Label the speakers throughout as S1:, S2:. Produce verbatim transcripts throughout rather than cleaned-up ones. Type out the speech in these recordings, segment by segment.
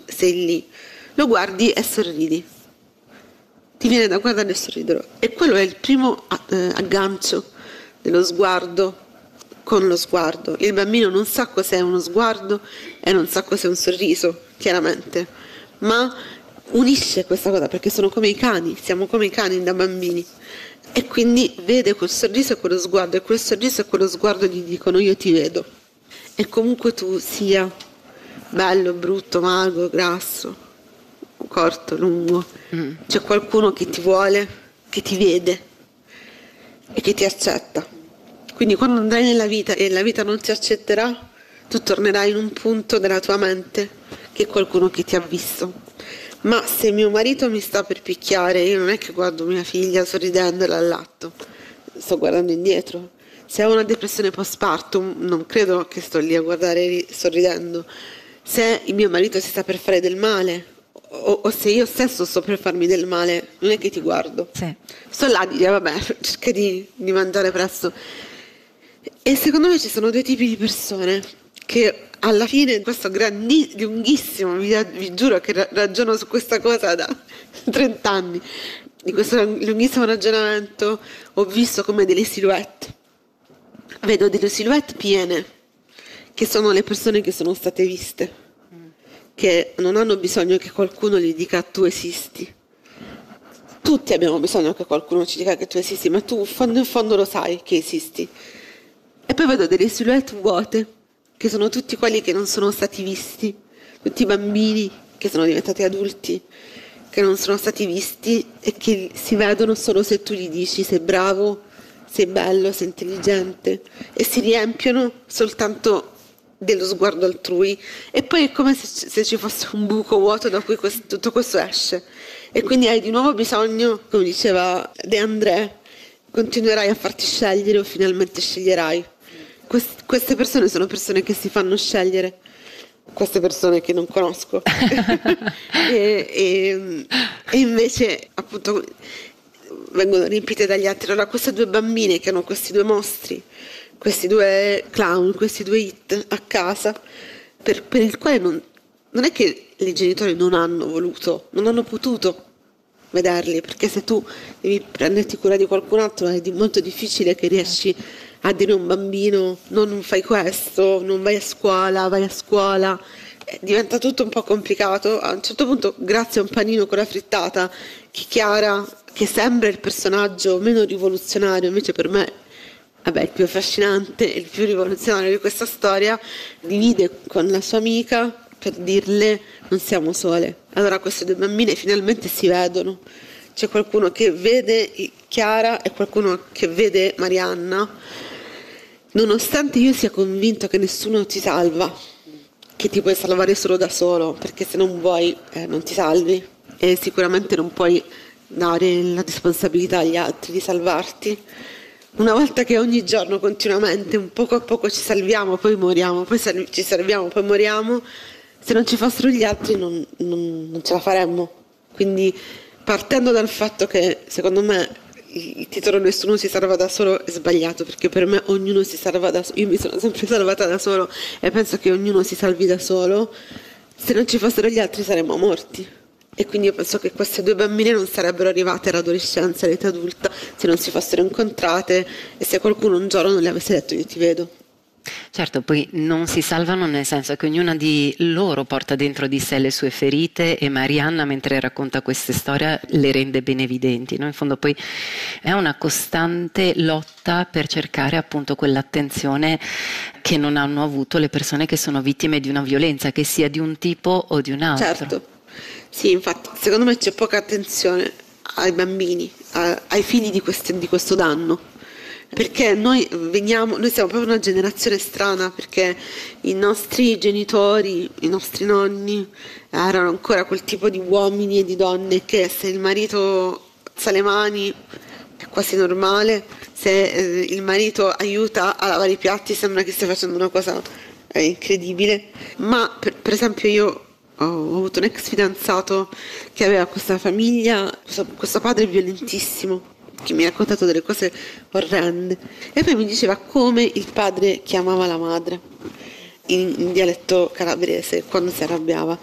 S1: sei lì, lo guardi e sorridi, ti viene da guardare e sorridere, e quello è il primo eh, aggancio dello sguardo con lo sguardo. Il bambino non sa cos'è uno sguardo e non sa cos'è un sorriso, chiaramente, ma unisce questa cosa, perché sono come i cani, siamo come i cani da bambini, e quindi vede quel sorriso e quello sguardo, e quel sorriso e quello sguardo gli dicono io ti vedo, e comunque tu sia bello, brutto, magro, grasso, corto, lungo, mm. c'è qualcuno che ti vuole, che ti vede e che ti accetta. Quindi quando andrai nella vita e la vita non ti accetterà, tu tornerai in un punto della tua mente che è qualcuno che ti ha visto. Ma se mio marito mi sta per picchiare, io non è che guardo mia figlia sorridendo e l'allatto, sto guardando indietro. Se ho una depressione postpartum, non credo che sto lì a guardare sorridendo. Se il mio marito si sta per fare del male, o, o se io stesso sto per farmi del male, non è che ti guardo. Sì. Sto là a dire, vabbè, cerca di, di mangiare presto. E secondo me ci sono due tipi di persone che alla fine, questo grandi, lunghissimo, vi, vi giuro che ra- ragiono su questa cosa da trenta anni, di questo lunghissimo ragionamento ho visto come delle silhouette, vedo delle silhouette piene, che sono le persone che sono state viste, che non hanno bisogno che qualcuno gli dica tu esisti. Tutti abbiamo bisogno che qualcuno ci dica che tu esisti, ma tu in fondo in fondo lo sai che esisti. E poi vedo delle silhouette vuote, che sono tutti quelli che non sono stati visti, tutti i bambini che sono diventati adulti, che non sono stati visti e che si vedono solo se tu gli dici sei bravo, sei bello, sei intelligente, e si riempiono soltanto dello sguardo altrui, e poi è come se, se ci fosse un buco vuoto da cui questo, tutto questo esce, e quindi hai di nuovo bisogno, come diceva De André, continuerai a farti scegliere o finalmente sceglierai. Quest, queste persone sono persone che si fanno scegliere, queste persone che non conosco e, e, e invece appunto vengono riempite dagli altri. Allora queste due bambine che hanno questi due mostri, questi due clown, questi due hit a casa, per, per il quale non, non è che i genitori non hanno voluto, non hanno potuto vederli, perché se tu devi prenderti cura di qualcun altro è di molto difficile che riesci a dire a un bambino non fai questo, non vai a scuola, vai a scuola, eh, diventa tutto un po' complicato. A un certo punto, grazie a un panino con la frittata, che Chiara, che sembra il personaggio meno rivoluzionario, invece per me vabbè, il più affascinante e il più rivoluzionario di questa storia, divide con la sua amica per dirle non siamo sole. Allora queste due bambine finalmente si vedono, c'è qualcuno che vede Chiara e qualcuno che vede Marianna, nonostante io sia convinto che nessuno ti salva, che ti puoi salvare solo da solo, perché se non vuoi eh, non ti salvi, e sicuramente non puoi dare la responsabilità agli altri di salvarti. Una volta che ogni giorno continuamente un poco a poco ci salviamo, poi moriamo, poi sal- ci salviamo, poi moriamo, se non ci fossero gli altri non, non, non ce la faremmo. Quindi partendo dal fatto che secondo me il titolo Nessuno si salva da solo è sbagliato, perché per me ognuno si salva da solo, io mi sono sempre salvata da solo e penso che ognuno si salvi da solo, se non ci fossero gli altri saremmo morti. E quindi io penso che queste due bambine non sarebbero arrivate all'adolescenza, all'età adulta, se non si fossero incontrate e se qualcuno un giorno non le avesse detto io ti vedo.
S2: Certo, poi non si salvano nel senso che ognuna di loro porta dentro di sé le sue ferite, e Marianna mentre racconta queste storie le rende ben evidenti, no? In fondo poi è una costante lotta per cercare appunto quell'attenzione che non hanno avuto le persone che sono vittime di una violenza, che sia di un tipo o di un altro.
S1: Certo, sì, infatti secondo me c'è poca attenzione ai bambini, a, ai figli di, queste, di questo danno. Perché noi veniamo, noi siamo proprio una generazione strana, perché i nostri genitori, i nostri nonni erano ancora quel tipo di uomini e di donne che se il marito alza le mani è quasi normale, se eh, il marito aiuta a lavare i piatti sembra che stia facendo una cosa eh, incredibile. Ma per, per esempio io ho avuto un ex fidanzato che aveva questa famiglia, questo, questo padre violentissimo, che mi ha raccontato delle cose orrende, e poi mi diceva come il padre chiamava la madre in, in dialetto calabrese quando si arrabbiava.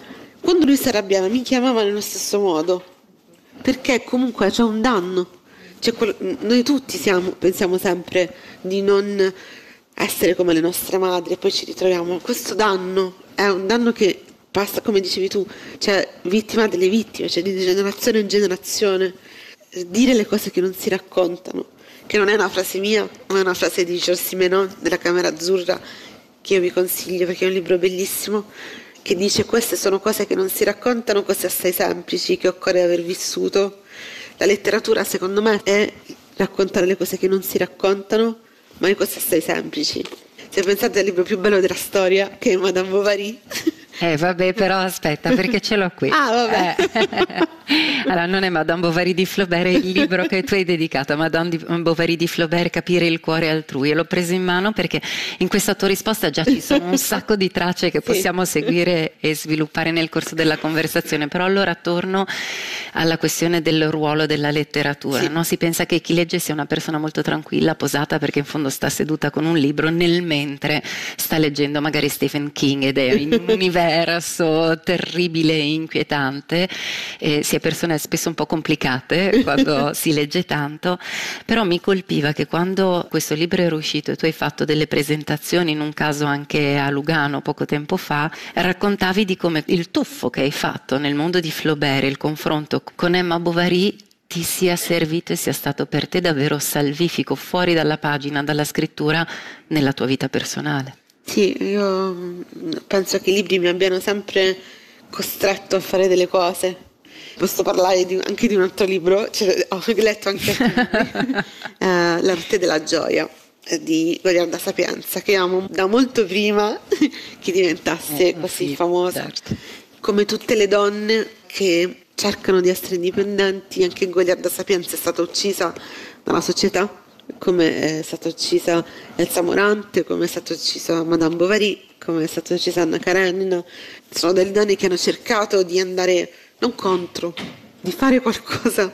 S1: quando lui si arrabbiava mi chiamava nello stesso modo, perché comunque c'è un danno. Cioè, quello, noi tutti siamo, pensiamo sempre di non essere come le nostre madri e poi ci ritroviamo. Questo danno è un danno che passa, come dicevi tu, cioè vittima delle vittime, cioè di generazione in generazione. Dire le cose che non si raccontano, che non è una frase mia, ma è una frase di Georges Simenon della Camera Azzurra, che io vi consiglio perché è un libro bellissimo, che dice: queste sono cose che non si raccontano, cose assai semplici che occorre aver vissuto. La letteratura, secondo me, è raccontare le cose che non si raccontano, ma le cose assai semplici. Se pensate al libro più bello della storia, che è Madame Bovary.
S2: Eh vabbè, però aspetta, perché ce l'ho qui.
S1: Ah, vabbè.
S2: Eh. Allora, non è Madame Bovary di Flaubert, è il libro che tu hai dedicato a Madame Bovary di Flaubert, Capire il cuore altrui. E l'ho preso in mano perché in questa tua risposta già ci sono un sacco di tracce che possiamo sì. seguire e sviluppare nel corso della conversazione. Però allora torno alla questione del ruolo della letteratura. Sì. No? Si pensa che chi legge sia una persona molto tranquilla, posata, perché in fondo sta seduta con un libro, nel mentre sta leggendo magari Stephen King ed è in un universo terribile e inquietante. E si è persone spesso un po' complicate quando si legge tanto, però mi colpiva che quando questo libro era uscito e tu hai fatto delle presentazioni, in un caso anche a Lugano poco tempo fa, raccontavi di come il tuffo che hai fatto nel mondo di Flaubert, il confronto con Emma Bovary, ti sia servito e sia stato per te davvero salvifico, fuori dalla pagina, dalla scrittura, nella tua vita personale.
S1: Sì, io penso che i libri mi abbiano sempre costretto a fare delle cose. Posso parlare di, anche di un altro libro, cioè, ho letto anche eh, L'arte della gioia di Goliarda Sapienza, che amo da molto prima che diventasse eh, così sì, famosa. Certo. Come tutte le donne che cercano di essere indipendenti, anche Goliarda Sapienza è stata uccisa dalla società, come è stata uccisa Elsa Morante, come è stata uccisa Madame Bovary, come è stata uccisa Anna Karenina. Sono delle donne che hanno cercato di andare non contro, di fare qualcosa,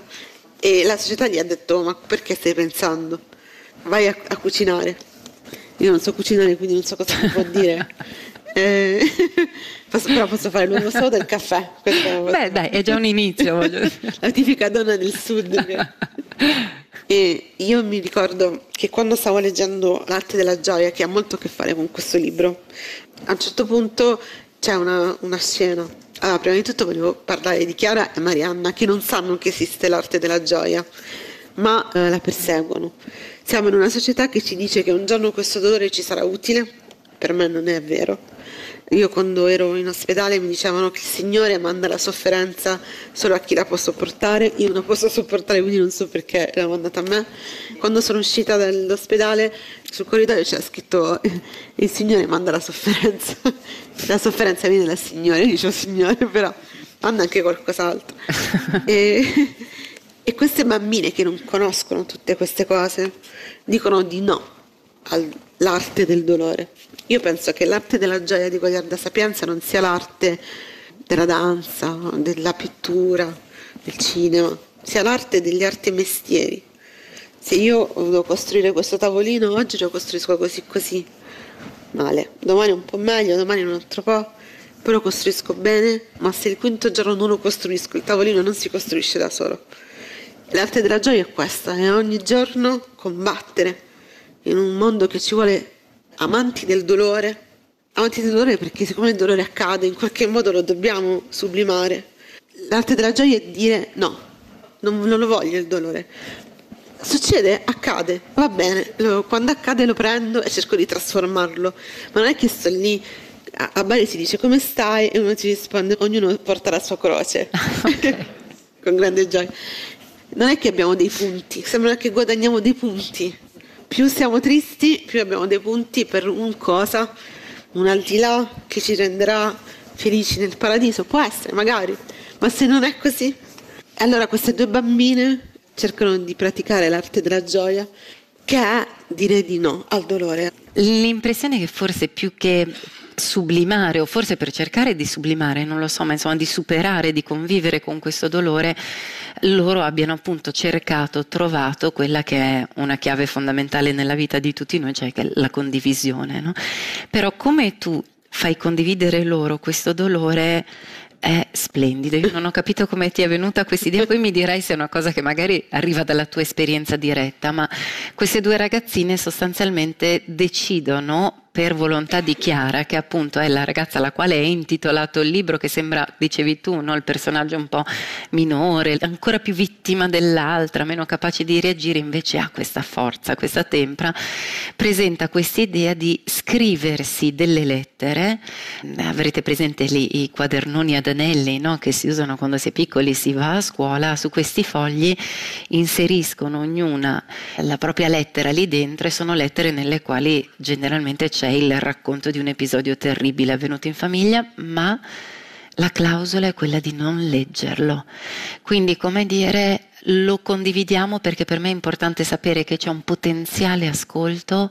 S1: e la società gli ha detto: ma perché stai pensando? Vai a, a cucinare. Io non so cucinare, quindi non so cosa si può dire. Eh, posso, però posso fare l'uomo soda e il caffè.
S2: Beh dai, è già un inizio, voglio dire.
S1: La tipica donna del sud. E io mi ricordo che quando stavo leggendo L'arte della gioia, che ha molto a che fare con questo libro, a un certo punto c'è una, una scena. Allora, prima di tutto volevo parlare di Chiara e Marianna, che non sanno che esiste l'arte della gioia, ma eh, la perseguono. Siamo in una società che ci dice che un giorno questo dolore ci sarà utile. Per me non è vero. Io quando ero in ospedale mi dicevano che il Signore manda la sofferenza solo a chi la può sopportare. Io non la posso sopportare, quindi non so perché l'ha mandata a me. Quando sono uscita dall'ospedale, sul corridoio c'era scritto: il Signore manda la sofferenza. La sofferenza viene dal Signore. Io dicevo: Signore, però manda anche qualcos'altro. e, e queste bambine che non conoscono tutte queste cose dicono di no all'arte del dolore. Io penso che l'arte della gioia di Goliarda Sapienza non sia l'arte della danza, della pittura, del cinema, sia l'arte degli arti e mestieri. Se io devo costruire questo tavolino, oggi lo costruisco così così, male, domani un po' meglio, domani un altro po', poi lo costruisco bene, ma se il quinto giorno non lo costruisco, il tavolino non si costruisce da solo. L'arte della gioia è questa, è ogni giorno combattere in un mondo che ci vuole amanti del dolore, amanti del dolore perché siccome il dolore accade, in qualche modo lo dobbiamo sublimare. L'arte della gioia è dire no, non, non lo voglio il dolore. Succede, accade, va bene, lo, quando accade lo prendo e cerco di trasformarlo, ma non è che sto lì, a, a Bari si dice come stai e uno ti risponde ognuno porta la sua croce, okay. Con grande gioia. Non è che abbiamo dei punti, sembra che guadagniamo dei punti. Più siamo tristi, più abbiamo dei punti per un cosa, un al di là che ci renderà felici nel paradiso. Può essere, magari, ma se non è così, allora queste due bambine cercano di praticare l'arte della gioia, che è dire di no al dolore.
S2: L'impressione è che forse più che sublimare, o forse per cercare di sublimare, non lo so, ma insomma di superare, di convivere con questo dolore, loro abbiano appunto cercato, trovato quella che è una chiave fondamentale nella vita di tutti noi, cioè che è la condivisione, no? Però come tu fai condividere loro questo dolore è splendido. Io non ho capito come ti è venuta questa idea, poi mi dirai se è una cosa che magari arriva dalla tua esperienza diretta, ma queste due ragazzine sostanzialmente decidono per volontà di Chiara, che appunto è la ragazza alla quale è intitolato il libro, che sembra, dicevi tu, no? Il personaggio un po' minore, ancora più vittima dell'altra, meno capace di reagire, invece ha questa forza, questa tempra, presenta questa idea di scriversi delle lettere. Avrete presente lì i quadernoni ad anelli, no? Che si usano quando si è piccoli, si va a scuola. Su questi fogli inseriscono ognuna la propria lettera lì dentro, e sono lettere nelle quali generalmente c'è il racconto di un episodio terribile avvenuto in famiglia, ma la clausola è quella di non leggerlo. Quindi, come dire, lo condividiamo perché per me è importante sapere che c'è un potenziale ascolto,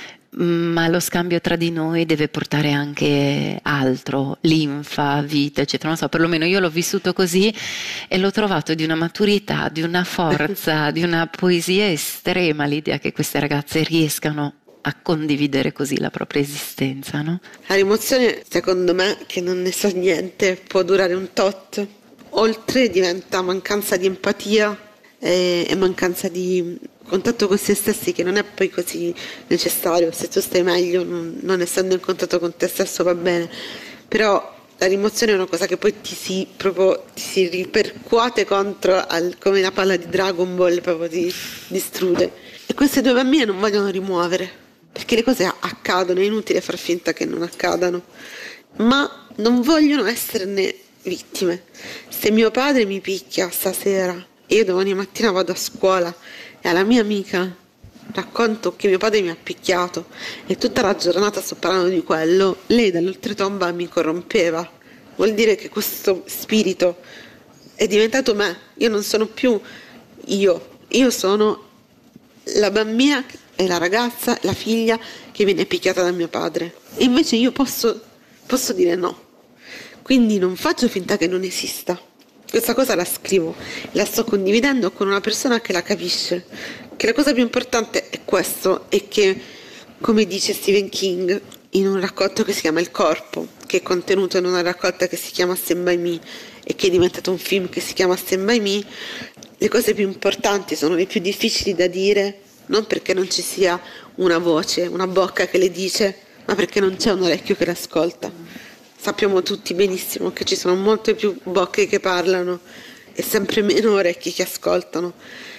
S2: ma lo scambio tra di noi deve portare anche altro, linfa, vita, eccetera. Non so, perlomeno io l'ho vissuto così e l'ho trovato di una maturità, di una forza, di una poesia estrema, l'idea che queste ragazze riescano a condividere così la propria esistenza, no?
S1: La rimozione, secondo me, che non ne so niente, può durare un tot. Oltre diventa mancanza di empatia e, e mancanza di contatto con se stessi, che non è poi così necessario. Se tu stai meglio, non, non essendo in contatto con te stesso, va bene. Però la rimozione è una cosa che poi ti si, proprio, ti si ripercuote contro, al, come la palla di Dragon Ball, proprio ti distrugge. E queste due bambine non vogliono rimuovere, perché le cose accadono, è inutile far finta che non accadano, ma non vogliono esserne vittime. Se mio padre mi picchia stasera e io domani mattina vado a scuola e alla mia amica racconto che mio padre mi ha picchiato e tutta la giornata sto parlando di quello, lei dall'oltretomba mi corrompeva. Vuol dire che questo spirito è diventato me. Io non sono più io, io sono la bambina e la ragazza, la figlia che viene picchiata da mio padre. E invece io posso, posso dire no. Quindi non faccio finta che non esista. Questa cosa la scrivo, la sto condividendo con una persona che la capisce. Che la cosa più importante è questo, e che, come dice Stephen King in un racconto che si chiama Il corpo, che è contenuto in una raccolta che si chiama Stand By Me e che è diventato un film che si chiama Stand By Me, le cose più importanti sono le più difficili da dire, non perché non ci sia una voce, una bocca che le dice, ma perché non c'è un orecchio che l'ascolta. Sappiamo tutti benissimo che ci sono molte più bocche che parlano e sempre meno orecchi che ascoltano.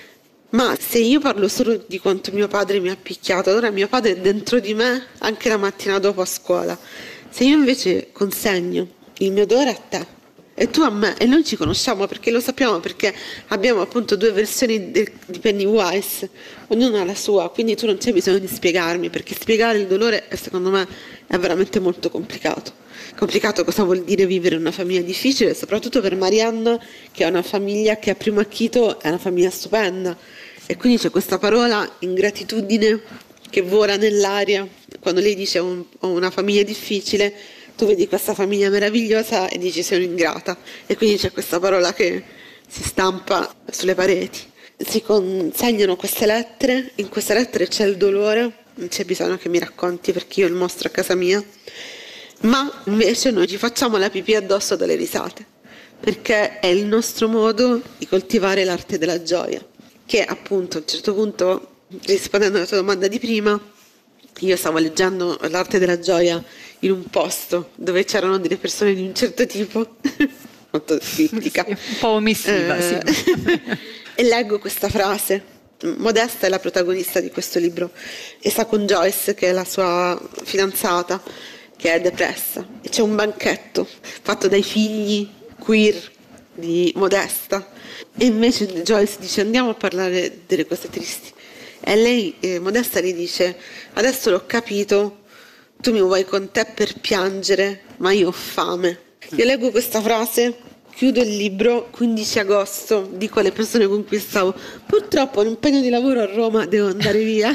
S1: Ma se io parlo solo di quanto mio padre mi ha picchiato, allora mio padre è dentro di me anche la mattina dopo a scuola. Se io invece consegno il mio dolore a te e tu a me, e noi ci conosciamo perché lo sappiamo, perché abbiamo appunto due versioni de, di Pennywise, ognuna ha la sua, quindi tu non c'è bisogno di spiegarmi, perché spiegare il dolore secondo me è veramente molto complicato. Complicato cosa vuol dire vivere in una famiglia difficile, soprattutto per Marianna, che è una famiglia che a primo acchito è una famiglia stupenda, e quindi c'è questa parola ingratitudine che vola nell'aria. Quando lei dice ho una famiglia difficile, tu vedi questa famiglia meravigliosa e dici sei un'ingrata, e quindi c'è questa parola che si stampa sulle pareti. Si consegnano queste lettere, in queste lettere c'è il dolore, non c'è bisogno che mi racconti perché io il mostro a casa mia, ma invece noi ci facciamo la pipì addosso dalle risate, perché è il nostro modo di coltivare l'arte della gioia, che appunto a un certo punto, rispondendo alla tua domanda di prima, io stavo leggendo l'arte della gioia in un posto dove c'erano delle persone di un certo tipo, molto criptica,
S2: un po' omissiva,
S1: eh,
S2: sì.
S1: E leggo questa frase. Modesta è la protagonista di questo libro e sta con Joyce, che è la sua fidanzata, che è depressa, e c'è un banchetto fatto dai figli queer di Modesta, e invece Joyce dice andiamo a parlare delle cose tristi, e lei, eh, Modesta, gli dice adesso l'ho capito, tu mi vuoi con te per piangere, ma io ho fame. Io leggo questa frase, chiudo il libro, quindici agosto, dico alle persone con cui stavo purtroppo ho un impegno di lavoro a Roma, devo andare via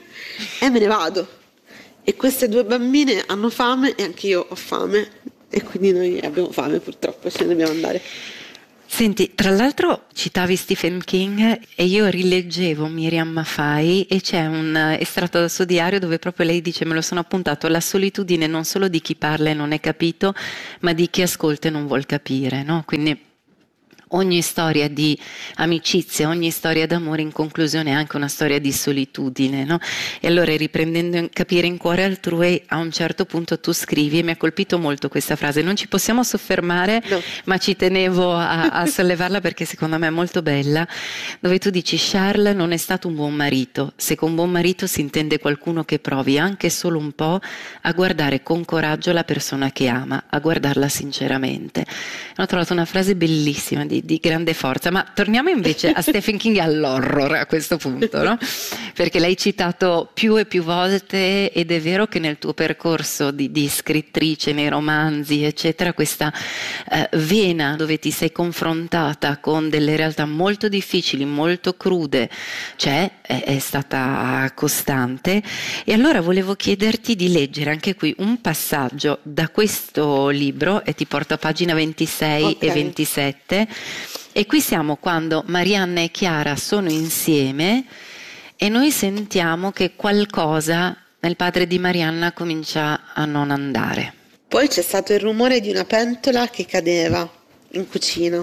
S1: e me ne vado. E queste due bambine hanno fame e anche io ho fame, e quindi noi abbiamo fame, purtroppo ce ne dobbiamo andare.
S2: Senti, tra l'altro citavi Stephen King e io rileggevo Miriam Maffei e c'è un estratto dal suo diario dove proprio lei dice, me lo sono appuntato, la solitudine non solo di chi parla e non è capito, ma di chi ascolta e non vuol capire, no? Quindi ogni storia di amicizia, ogni storia d'amore in conclusione è anche una storia di solitudine, no? E allora riprendendo Capire in cuore altrui, a un certo punto tu scrivi, e mi ha colpito molto questa frase, non ci possiamo soffermare, no, ma ci tenevo a, a sollevarla perché secondo me è molto bella, dove tu dici Charles non è stato un buon marito, se con buon marito si intende qualcuno che provi anche solo un po' a guardare con coraggio la persona che ama, a guardarla sinceramente. Ho trovato una frase bellissima di di grande forza, ma torniamo invece a Stephen King e all'horror a questo punto, no? Perché l'hai citato più e più volte ed è vero che nel tuo percorso di, di scrittrice, nei romanzi eccetera, questa eh, vena dove ti sei confrontata con delle realtà molto difficili, molto crude, c'è, è, è stata costante. E allora volevo chiederti di leggere anche qui un passaggio da questo libro e ti porto a pagina ventisei okay. e ventisette. E qui siamo quando Marianna e Chiara sono insieme e noi sentiamo che qualcosa nel padre di Marianna comincia a non andare.
S1: Poi c'è stato il rumore di una pentola che cadeva in cucina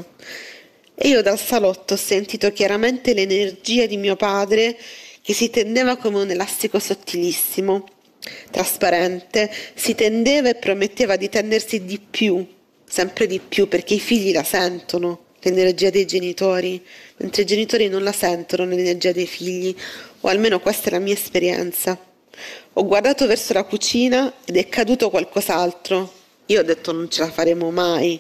S1: e io dal salotto ho sentito chiaramente l'energia di mio padre che si tendeva come un elastico sottilissimo, trasparente, si tendeva e prometteva di tendersi di più, sempre di più, perché i figli la sentono. L'energia dei genitori, mentre i genitori non la sentono l'energia dei figli, o almeno questa è la mia esperienza. Ho guardato verso la cucina ed è caduto qualcos'altro. Io ho detto non ce la faremo mai.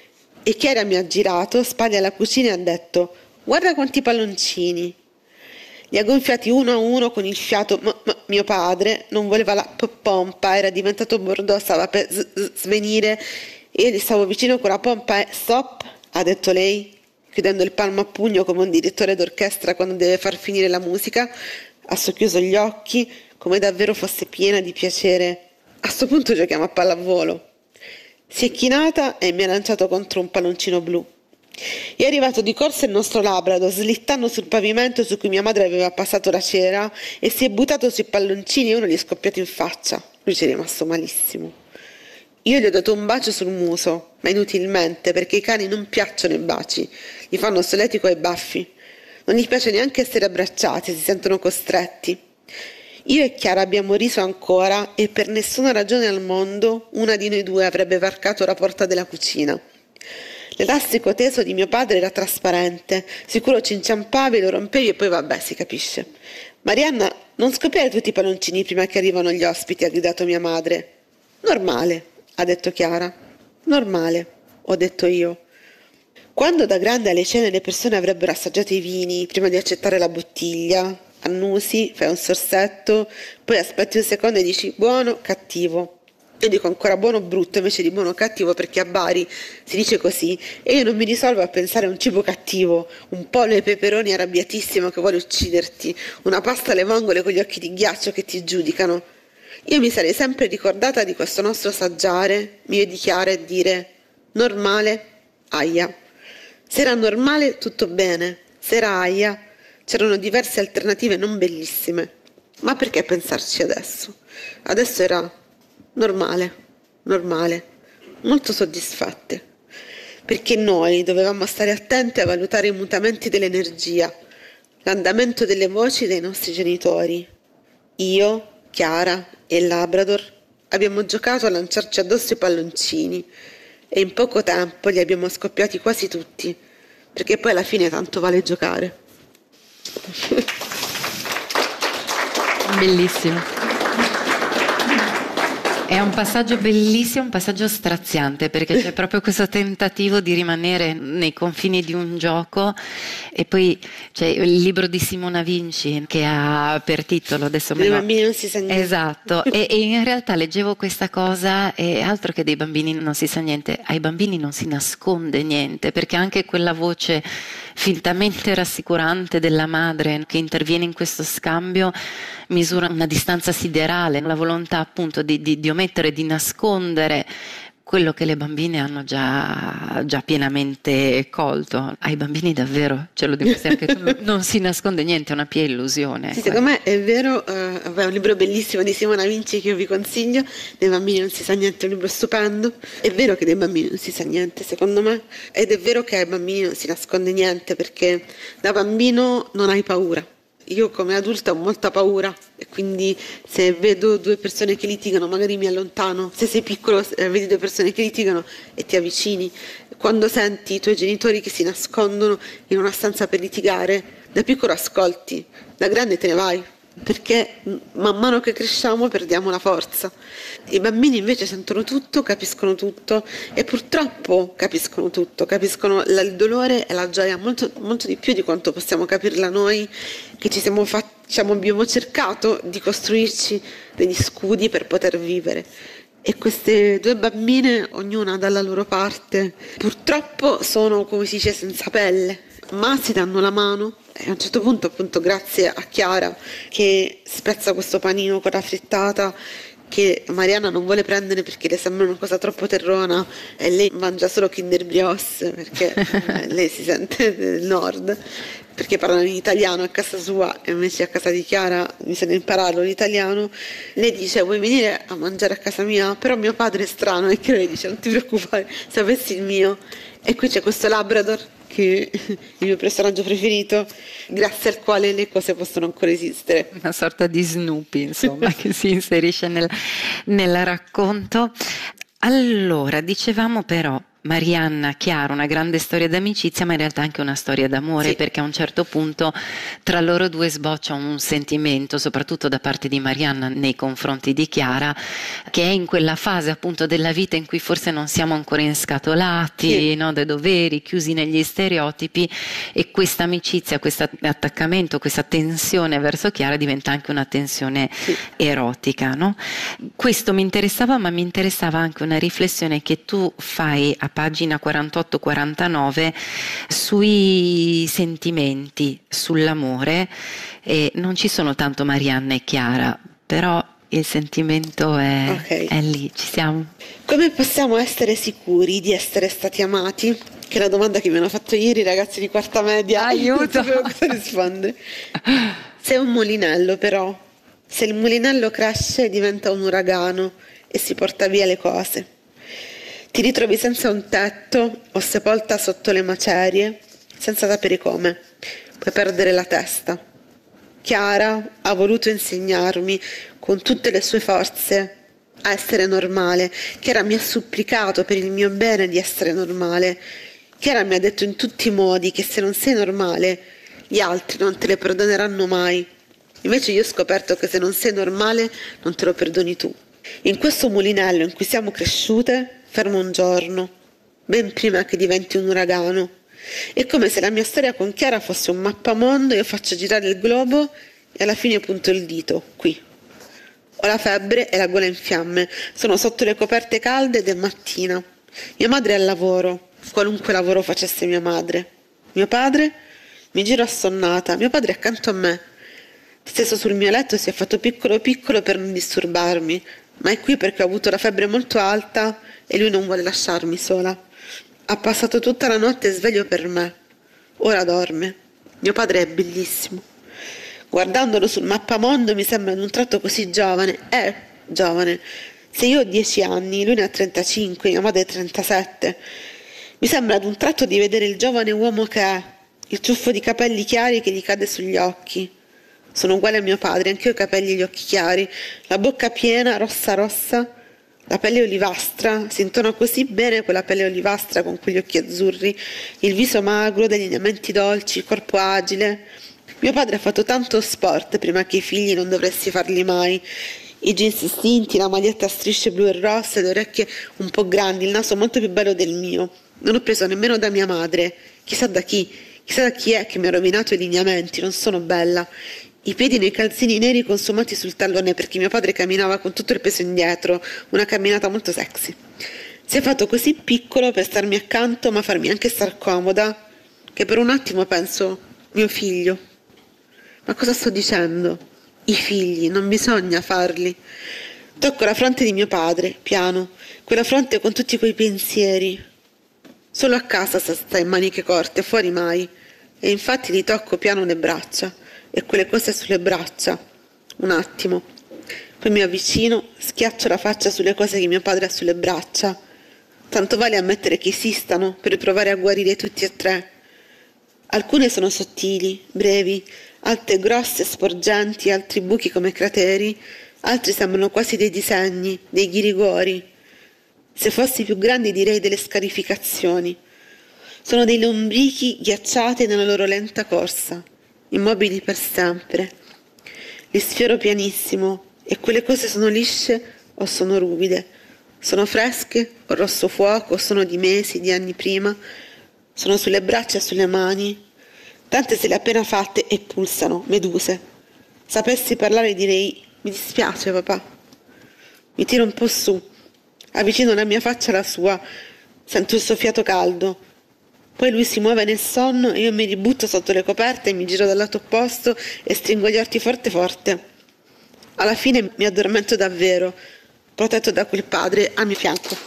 S1: E Chiara mi ha girato, spalle alla cucina e ha detto guarda quanti palloncini. Li ha gonfiati uno a uno con il fiato, ma, ma mio padre non voleva la pompa, era diventato bordeaux, stava per s- s- svenire e io gli stavo vicino con la pompa e stop, ha detto lei, chiudendo il palmo a pugno come un direttore d'orchestra quando deve far finire la musica. Ha socchiuso gli occhi come davvero fosse piena di piacere. A sto punto giochiamo a pallavolo. Si è chinata e mi ha lanciato contro un palloncino blu. È arrivato di corsa il nostro Labrador, slittando sul pavimento su cui mia madre aveva passato la cera, e si è buttato sui palloncini e uno gli è scoppiato in faccia. Lui ci è rimasto malissimo. Io gli ho dato un bacio sul muso, ma inutilmente, perché ai cani non piacciono i baci, gli fanno solletico ai baffi. Non gli piace neanche essere abbracciati, si sentono costretti. Io e Chiara abbiamo riso ancora e per nessuna ragione al mondo una di noi due avrebbe varcato la porta della cucina. L'elastico teso di mio padre era trasparente, sicuro ci inciampavi, lo rompevi e poi vabbè, si capisce. Marianna, non scoppiare tutti i palloncini prima che arrivano gli ospiti, ha gridato mia madre. Normale, ha detto Chiara. Normale, ho detto io. Quando da grande alle cene le persone avrebbero assaggiato i vini prima di accettare la bottiglia, annusi, fai un sorsetto, poi aspetti un secondo e dici buono, cattivo. Io dico ancora buono o brutto invece di buono o cattivo perché a Bari si dice così e io non mi risolvo a pensare a un cibo cattivo, un pollo ai peperoni arrabbiatissimo che vuole ucciderti, una pasta alle vongole con gli occhi di ghiaccio che ti giudicano. Io mi sarei sempre ricordata di questo nostro assaggiare, mio di Chiara, e dire normale, aia. Se era normale tutto bene, se era aia c'erano diverse alternative non bellissime. Ma perché pensarci adesso? Adesso era normale, normale, molto soddisfatte, perché noi dovevamo stare attenti a valutare i mutamenti dell'energia, l'andamento delle voci dei nostri genitori. Io, Chiara e il Labrador abbiamo giocato a lanciarci addosso i palloncini e in poco tempo li abbiamo scoppiati quasi tutti, perché poi alla fine tanto vale giocare.
S2: Bellissimo. È un passaggio bellissimo, un passaggio straziante, perché c'è proprio questo tentativo di rimanere nei confini di un gioco. E poi c'è il libro di Simona Vinci che ha per titolo adesso me
S1: Dei
S2: lo...
S1: bambini non si sa niente.
S2: Esatto, e, e in realtà leggevo questa cosa e altro che dei bambini non si sa niente, ai bambini non si nasconde niente, perché anche quella voce fintamente rassicurante della madre che interviene in questo scambio misura una distanza siderale, la volontà appunto di, di, di omettere, di nascondere quello che le bambine hanno già, già pienamente colto. Ai bambini davvero, ce lo dimostri anche tu, non si nasconde niente, è una pia illusione.
S1: Sì, secondo me è vero, uh, è un libro bellissimo di Simona Vinci che io vi consiglio, Dei bambini non si sa niente, è un libro stupendo. È vero che dei bambini non si sa niente, secondo me, ed è vero che ai bambini non si nasconde niente, perché da bambino non hai paura. Io come adulta ho molta paura e quindi se vedo due persone che litigano magari mi allontano, se sei piccolo vedi due persone che litigano e ti avvicini, quando senti i tuoi genitori che si nascondono in una stanza per litigare, da piccolo ascolti, da grande te ne vai, perché man mano che cresciamo perdiamo la forza. I bambini invece sentono tutto, capiscono tutto e purtroppo capiscono tutto, capiscono la, il dolore e la gioia molto, molto di più di quanto possiamo capirla noi, che ci siamo fatti, diciamo, abbiamo cercato di costruirci degli scudi per poter vivere. E queste due bambine, ognuna dalla loro parte, purtroppo sono, come si dice, senza pelle, ma si danno la mano. E a un certo punto, appunto, grazie a Chiara che spezza questo panino con la frittata che Marianna non vuole prendere perché le sembra una cosa troppo terrona e lei mangia solo Kinder Brioche perché lei si sente del nord, perché parlano in italiano a casa sua e invece a casa di Chiara bisogna impararlo l'italiano. Lei dice: vuoi venire a mangiare a casa mia? Però mio padre è strano, e che lei dice: non ti preoccupare, sapessi il mio. E qui c'è questo Labrador, che è il mio personaggio preferito, grazie al quale le cose possono ancora esistere.
S2: Una sorta di Snoopy, insomma, che si inserisce nel, nel racconto. Allora, dicevamo però, Marianna, Chiara, una grande storia d'amicizia, ma in realtà anche una storia d'amore, sì, perché a un certo punto tra loro due sboccia un sentimento, soprattutto da parte di Marianna nei confronti di Chiara, che è in quella fase appunto della vita in cui forse non siamo ancora inscatolati, sì, no, dai doveri, chiusi negli stereotipi, e questa amicizia, questo attaccamento, questa tensione verso Chiara diventa anche una tensione, sì, erotica, no? Questo mi interessava, ma mi interessava anche una riflessione che tu fai a pagina quarantotto quarantanove sui sentimenti, sull'amore, e non ci sono tanto Marianna e Chiara, però il sentimento è, okay, è lì, ci siamo.
S1: Come possiamo essere sicuri di essere stati amati? Che è la domanda che mi hanno fatto ieri i ragazzi di quarta media.
S2: Aiuto!
S1: Non sapevo cosa rispondere. Se è un mulinello, però, se il mulinello cresce diventa un uragano e si porta via le cose. Ti ritrovi senza un tetto o sepolta sotto le macerie, senza sapere come. Puoi perdere la testa. Chiara ha voluto insegnarmi con tutte le sue forze a essere normale. Chiara mi ha supplicato per il mio bene di essere normale. Chiara mi ha detto in tutti i modi che se non sei normale, gli altri non te le perdoneranno mai. Invece io ho scoperto che se non sei normale, non te lo perdoni tu. In questo mulinello in cui siamo cresciute, fermo un giorno, ben prima che diventi un uragano. È come se la mia storia con Chiara fosse un mappamondo, io faccio girare il globo e alla fine punto il dito, qui. Ho la febbre e la gola in fiamme, sono sotto le coperte calde ed è mattina. Mia madre è al lavoro, qualunque lavoro facesse mia madre. Mio padre? Mi giro assonnata, mio padre è accanto a me. Steso sul mio letto si è fatto piccolo piccolo per non disturbarmi, ma è qui perché ho avuto la febbre molto alta e lui non vuole lasciarmi sola. Ha passato tutta la notte sveglio per me. Ora dorme. Mio padre è bellissimo. Guardandolo sul mappamondo mi sembra ad un tratto così giovane. È giovane. Se io ho dieci anni, lui ne ha trentacinque, mia madre trentasette. Mi sembra ad un tratto di vedere il giovane uomo che è, il ciuffo di capelli chiari che gli cade sugli occhi. Sono uguale a mio padre, anche io ho i capelli e gli occhi chiari, la bocca piena, rossa rossa, la pelle olivastra, si intona così bene quella pelle olivastra con quegli occhi azzurri, il viso magro, degli lineamenti dolci, il corpo agile. Mio padre ha fatto tanto sport prima che i figli non dovresti farli mai. I jeans stinti, la maglietta a strisce blu e rosse, le orecchie un po' grandi, il naso molto più bello del mio. Non ho preso nemmeno da mia madre, chissà da chi, chissà da chi è che mi ha rovinato i lineamenti, non sono bella. I piedi nei calzini neri consumati sul tallone perché mio padre camminava con tutto il peso indietro, una camminata molto sexy. Si è fatto così piccolo per starmi accanto ma farmi anche star comoda, che per un attimo penso, mio figlio. Ma cosa sto dicendo? I figli, non bisogna farli. Tocco la fronte di mio padre, piano. quella fronte con tutti quei pensieri. Solo a casa sta in maniche corte, fuori mai. E infatti gli tocco piano le braccia e quelle cose sulle braccia. Un attimo. Poi mi avvicino, schiaccio la faccia sulle cose che mio padre ha sulle braccia. Tanto vale ammettere che esistano per provare a guarire tutti e tre. Alcune sono sottili, brevi, altre grosse, sporgenti, altri buchi come crateri, altri sembrano quasi dei disegni, dei ghirigori. Se fossi più grandi direi delle scarificazioni. Sono dei lombrichi ghiacciati nella loro lenta corsa, immobili per sempre. Li sfioro pianissimo e quelle cose sono lisce o sono ruvide, sono fresche o rosso fuoco o sono di mesi, di anni prima, sono sulle braccia e sulle mani. Tante se le ha appena fatte e pulsano, meduse. Sapessi parlare direi, mi dispiace papà. Mi tiro un po' su, avvicino la mia faccia alla sua, sento il suo fiato caldo. Poi lui si muove nel sonno e io mi ributto sotto le coperte e mi giro dal lato opposto e stringo gli occhi forte forte. Alla fine mi addormento davvero, protetto da quel padre al mio fianco.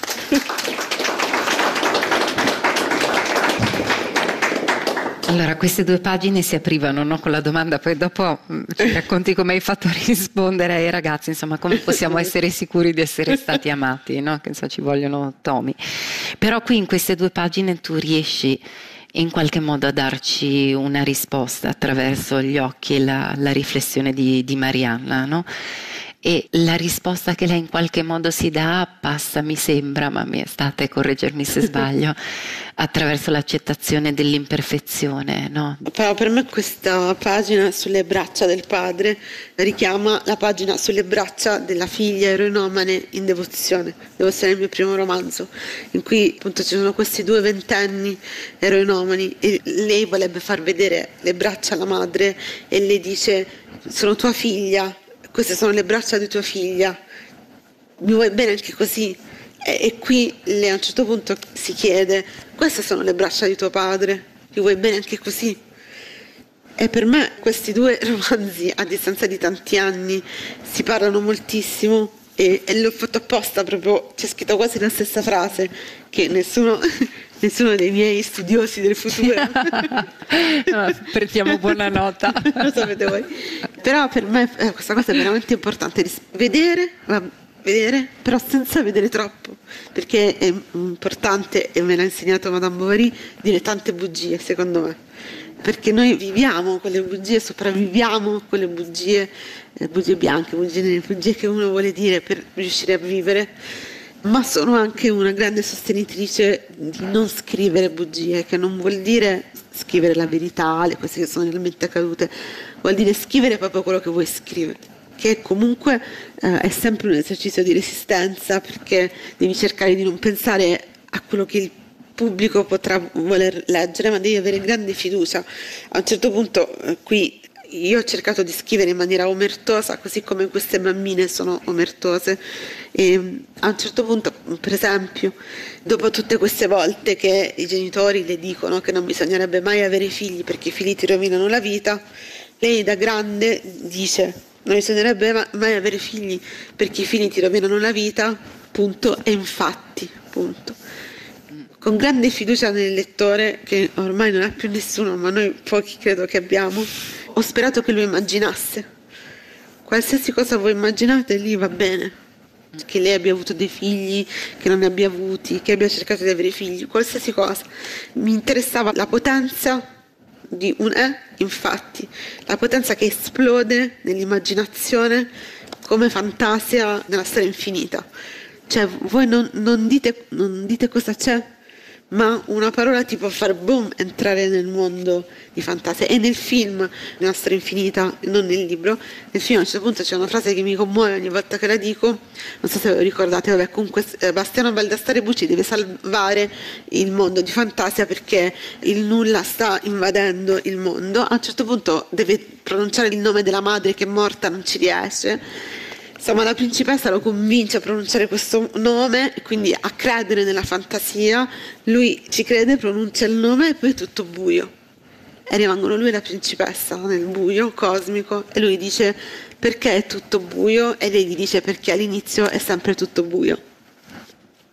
S2: Allora, queste due pagine si aprivano, no, con la domanda, poi dopo ci racconti come hai fatto a rispondere ai ragazzi, insomma, come possiamo essere sicuri di essere stati amati, no? Che insomma, ci vogliono tomi. Però qui in queste due pagine tu riesci in qualche modo a darci una risposta attraverso gli occhi e la, la riflessione di, di Marianna, no? E la risposta che lei in qualche modo si dà passa, mi sembra, ma mi state a correggermi se sbaglio, attraverso l'accettazione dell'imperfezione, no?
S1: Però per me questa pagina sulle braccia del padre richiama la pagina sulle braccia della figlia eroinomane in Devozione. Devozione è il mio primo romanzo, in cui appunto ci sono questi due ventenni eroinomani e lei vorrebbe far vedere le braccia alla madre e le dice: sono tua figlia, queste sono le braccia di tua figlia, mi vuoi bene anche così? E, e qui lei a un certo punto si chiede: queste sono le braccia di tuo padre, mi vuoi bene anche così? E per me questi due romanzi, a distanza di tanti anni, si parlano moltissimo e, e l'ho fatto apposta, proprio c'è scritto quasi la stessa frase che nessuno, nessuno dei miei studiosi del futuro
S2: no, prendiamo buona nota.
S1: Lo sapete voi. Però per me eh, questa cosa è veramente importante, vedere, vedere, però senza vedere troppo, perché è importante, e me l'ha insegnato Madame Bovary, dire tante bugie, secondo me, perché noi viviamo quelle bugie, sopravviviamo quelle bugie, eh, bugie bianche, bugie nere, bugie che uno vuole dire per riuscire a vivere, ma sono anche una grande sostenitrice di non scrivere bugie, che non vuol dire scrivere la verità, le cose che sono realmente accadute, vuol dire scrivere proprio quello che vuoi scrivere, che comunque eh, è sempre un esercizio di resistenza, perché devi cercare di non pensare a quello che il pubblico potrà voler leggere, ma devi avere grande fiducia. A un certo punto eh, qui io ho cercato di scrivere in maniera omertosa, così come queste bambine sono omertose, e a un certo punto, per esempio, dopo tutte queste volte che i genitori le dicono che non bisognerebbe mai avere figli perché i figli ti rovinano la vita, lei da grande dice: non bisognerebbe mai avere figli perché i figli ti rovinano la vita, punto, e infatti, punto. Con grande fiducia nel lettore, che ormai non è più nessuno, ma noi pochi credo che abbiamo, ho sperato che lui immaginasse. Qualsiasi cosa voi immaginate lì va bene, che lei abbia avuto dei figli, che non ne abbia avuti, che abbia cercato di avere figli, qualsiasi cosa. Mi interessava la potenza di un è, infatti, la potenza che esplode nell'immaginazione come fantasia nella storia infinita. Cioè voi non, non, dite, non dite cosa c'è, ma una parola ti può far boom entrare nel mondo di fantasia. E nel film, nella storia infinita, non nel libro, nel film a un certo punto c'è una frase che mi commuove ogni volta che la dico, non so se ve lo ricordate, vabbè, comunque eh, Bastiano Baldassare Bucci deve salvare il mondo di fantasia perché il nulla sta invadendo il mondo. A un certo punto deve pronunciare il nome della madre che è morta, non ci riesce. Insomma, la principessa lo convince a pronunciare questo nome, quindi a credere nella fantasia. Lui ci crede, pronuncia il nome e poi è tutto buio. E rimangono lui e la principessa nel buio cosmico e lui dice: perché è tutto buio? E lei gli dice: perché all'inizio è sempre tutto buio.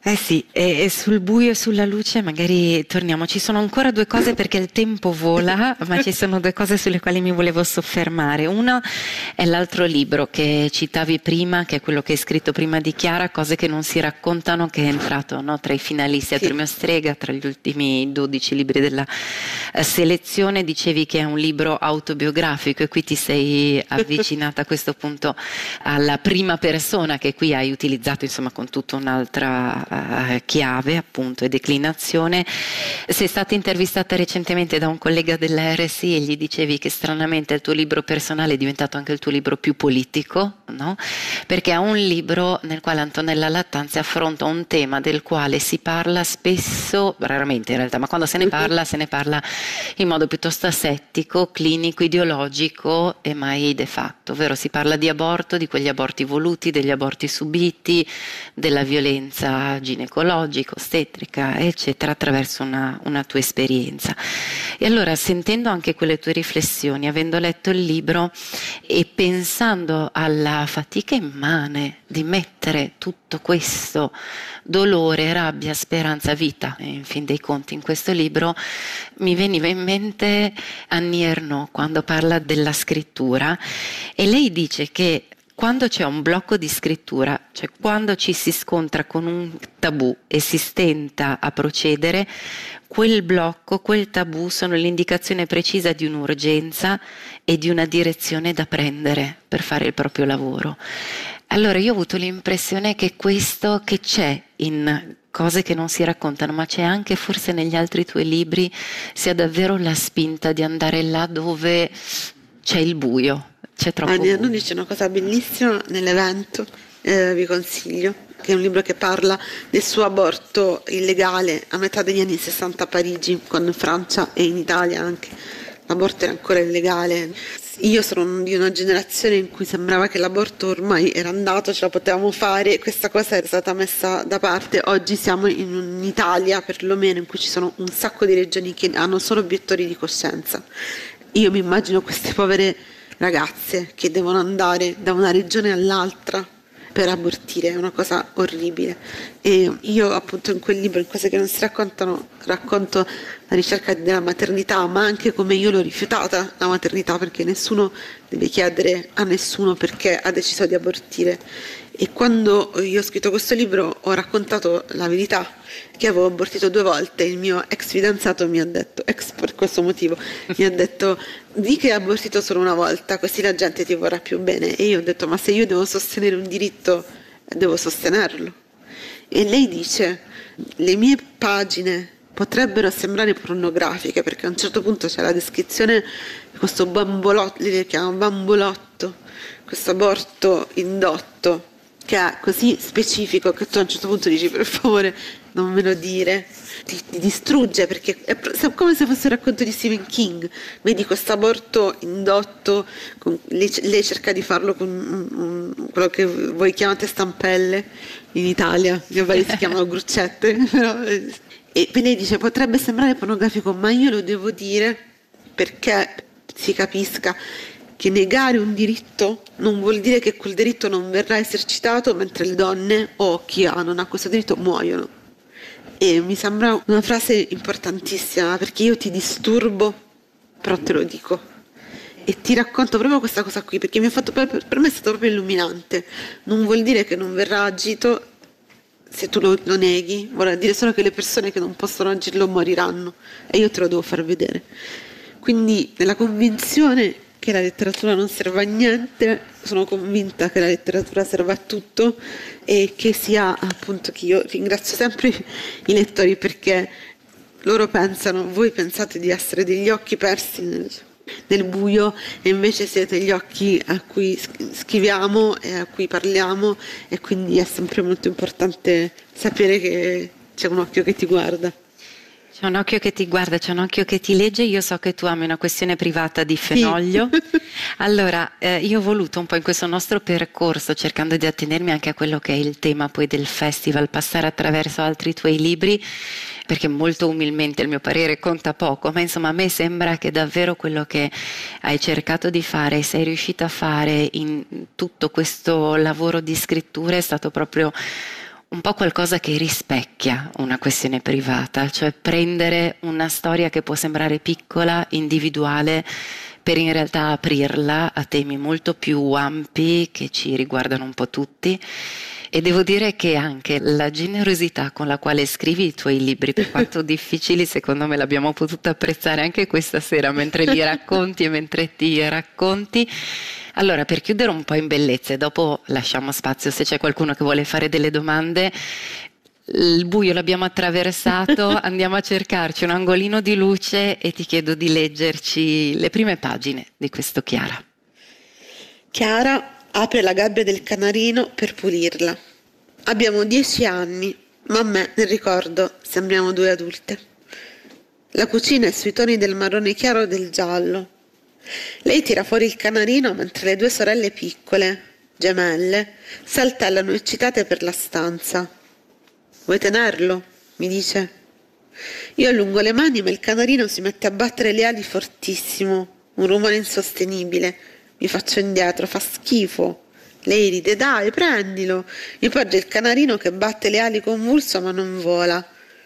S2: Eh sì, e, e sul buio e sulla luce magari torniamo. Ci sono ancora due cose perché il tempo vola, ma ci sono due cose sulle quali mi volevo soffermare. Una è l'altro libro che citavi prima, che è quello che hai scritto prima di Chiara, Cose che non si raccontano, che è entrato, no, tra i finalisti al
S1: Sì.
S2: Premio Strega, tra gli ultimi dodici libri della eh, selezione. Dicevi che è un libro autobiografico e qui ti sei avvicinata a questo punto alla prima persona che qui hai utilizzato, insomma, con tutta un'altra uh, chiave appunto e declinazione. Sei stata intervistata recentemente da un collega della R S I e gli dicevi che stranamente il tuo libro personale è diventato anche il tuo libro più politico, no? Perché è un libro nel quale Antonella Lattanzi affronta un tema del quale si parla spesso, raramente in realtà, ma quando se ne parla, se ne parla in modo piuttosto asettico, clinico, ideologico e mai de facto, ovvero si parla di aborto, di quegli aborti voluti, degli aborti subiti, della violenza ginecologica, ostetrica, eccetera, attraverso una, una tua esperienza. E allora, sentendo anche quelle tue riflessioni, avendo letto il libro e pensando alla fatica immane di mettere tutto questo dolore, rabbia, speranza, vita, in fin dei conti, in questo libro, mi veniva in mente Annie Ernaux quando parla della scrittura e lei dice che quando c'è un blocco di scrittura, cioè quando ci si scontra con un tabù e si stenta a procedere, quel blocco, quel tabù sono l'indicazione precisa di un'urgenza e di una direzione da prendere per fare il proprio lavoro. Allora io ho avuto l'impressione che questo che c'è in Cose che non si raccontano, ma c'è anche forse negli altri tuoi libri, sia davvero la spinta di andare là dove c'è il buio, c'è troppo
S1: Annie
S2: buio.
S1: Ernaux dice una cosa bellissima nell'evento, eh, vi consiglio, che è un libro che parla del suo aborto illegale a metà degli anni sessanta a Parigi, quando in Francia e in Italia anche l'aborto era ancora illegale. Io sono di una generazione in cui sembrava che l'aborto ormai era andato, ce la potevamo fare, questa cosa era stata messa da parte. Oggi siamo in un'Italia perlomeno in cui ci sono un sacco di regioni che hanno solo obiettori di coscienza. Io mi immagino queste povere ragazze che devono andare da una regione all'altra per abortire, è una cosa orribile. E io appunto in quel libro, in Cose che non si raccontano, racconto la ricerca della maternità, ma anche come io l'ho rifiutata la maternità, perché nessuno deve chiedere a nessuno perché ha deciso di abortire. E quando io ho scritto questo libro ho raccontato la verità, che avevo abortito due volte. Il mio ex fidanzato mi ha detto, ex per questo motivo, mi ha detto: di che hai abortito solo una volta, così la gente ti vorrà più bene. E io ho detto: ma se io devo sostenere un diritto, devo sostenerlo. E lei dice: le mie pagine potrebbero sembrare pornografiche, perché a un certo punto c'è la descrizione di questo bambolotto, lei le chiama bambolotto, questo aborto indotto, che è così specifico che tu a un certo punto dici: per favore non me lo dire, ti, ti distrugge, perché è come se fosse un racconto di Stephen King. Vedi questo aborto indotto, con, lei, lei cerca di farlo con un, un, quello che voi chiamate stampelle in Italia, gli vari si chiamano gruccette, però, e lei dice: potrebbe sembrare pornografico, ma io lo devo dire perché si capisca che negare un diritto non vuol dire che quel diritto non verrà esercitato, mentre le donne o chi ha, non ha questo diritto muoiono. E mi sembra una frase importantissima, perché io ti disturbo, però te lo dico. E ti racconto proprio questa cosa qui, perché mi ha fatto, per me è stato proprio illuminante. Non vuol dire che non verrà agito se tu lo, lo neghi, vuol dire solo che le persone che non possono agirlo moriranno, e io te lo devo far vedere. Quindi, nella convinzione che la letteratura non serve a niente, sono convinta che la letteratura serve a tutto, e che sia, appunto, che io ringrazio sempre i lettori, perché loro pensano, voi pensate di essere degli occhi persi nel, nel buio, e invece siete gli occhi a cui scriviamo e a cui parliamo, e quindi è sempre molto importante sapere che c'è un occhio che ti guarda.
S2: C'è un occhio che ti guarda, c'è un occhio che ti legge. Io so che tu ami una questione privata di Fenoglio. Sì. Allora, eh, io ho voluto un po' in questo nostro percorso, cercando di attenermi anche a quello che è il tema poi del festival, passare attraverso altri tuoi libri, perché molto umilmente il mio parere conta poco, ma insomma a me sembra che davvero quello che hai cercato di fare e sei riuscita a fare in tutto questo lavoro di scrittura è stato proprio un po' qualcosa che rispecchia una questione privata, cioè prendere una storia che può sembrare piccola, individuale, per in realtà aprirla a temi molto più ampi che ci riguardano un po' tutti. E devo dire che anche la generosità con la quale scrivi i tuoi libri, per quanto difficili, secondo me l'abbiamo potuto apprezzare anche questa sera mentre li racconti e mentre ti racconti. Allora, per chiudere un po' in bellezza e dopo lasciamo spazio se c'è qualcuno che vuole fare delle domande. Il buio l'abbiamo attraversato, andiamo a cercarci un angolino di luce e ti chiedo di leggerci le prime pagine di questo Chiara.
S1: Chiara apre la gabbia del canarino per pulirla. Abbiamo dieci anni, ma a me, nel ricordo, sembriamo due adulte. La cucina è sui toni del marrone chiaro e del giallo. Lei tira fuori il canarino mentre le due sorelle piccole, gemelle, saltellano eccitate per la stanza. Vuoi tenerlo? Mi dice. Io allungo le mani, ma il canarino si mette a battere le ali fortissimo, un rumore insostenibile. Mi faccio indietro, fa schifo. Lei ride, dai, prendilo. Mi porge il canarino che batte le ali convulso ma non vola.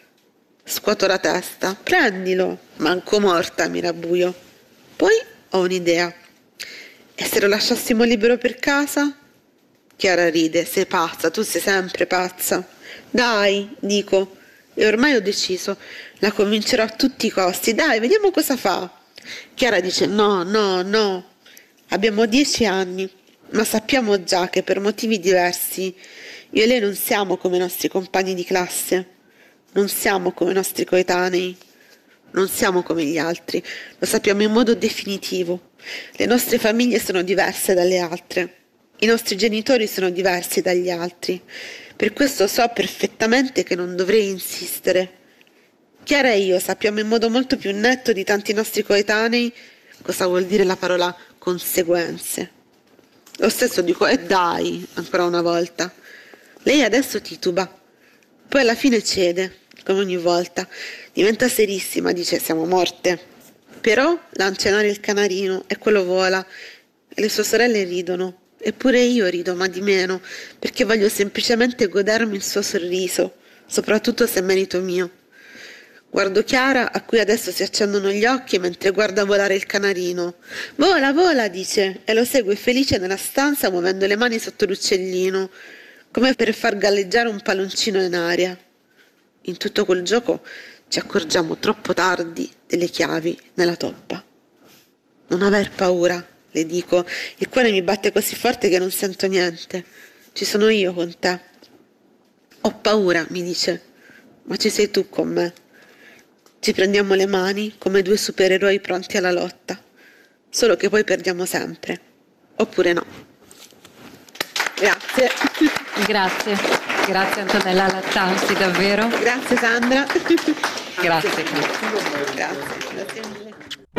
S1: Scuoto la testa, prendilo. Manco morta, mi rabbuio. Poi ho un'idea. E se lo lasciassimo libero per casa? Chiara ride, sei pazza, tu sei sempre pazza. Dai, dico, e ormai ho deciso, la convincerò a tutti i costi. Dai, vediamo cosa fa. Chiara dice, no, no, no. Abbiamo dieci anni, ma sappiamo già che per motivi diversi io e lei non siamo come i nostri compagni di classe, non siamo come i nostri coetanei, non siamo come gli altri, lo sappiamo in modo definitivo. Le nostre famiglie sono diverse dalle altre, i nostri genitori sono diversi dagli altri, per questo so perfettamente che non dovrei insistere. Chiara e io sappiamo in modo molto più netto di tanti nostri coetanei cosa vuol dire la parola conseguenze. Lo stesso dico, e eh dai, ancora una volta. Lei adesso tituba, poi alla fine cede, come ogni volta. Diventa serissima, dice, siamo morte. Però lancia in aria il canarino e quello vola e le sue sorelle ridono. Eppure io rido, ma di meno, perché voglio semplicemente godermi il suo sorriso, soprattutto se è merito mio. Guardo Chiara, a cui adesso si accendono gli occhi mentre guarda volare il canarino. Vola, vola, dice, e lo segue felice nella stanza muovendo le mani sotto l'uccellino, come per far galleggiare un palloncino in aria. In tutto quel gioco ci accorgiamo troppo tardi delle chiavi nella toppa. Non aver paura, le dico, il cuore mi batte così forte che non sento niente. Ci sono io con te. Ho paura, mi dice, ma ci sei tu con me. Ci prendiamo le mani come due supereroi pronti alla lotta, solo che poi perdiamo sempre, oppure no. Grazie.
S2: Grazie, grazie Antonella Lattanzi, davvero.
S1: Grazie Sandra.
S2: Grazie.
S1: Grazie, grazie mille.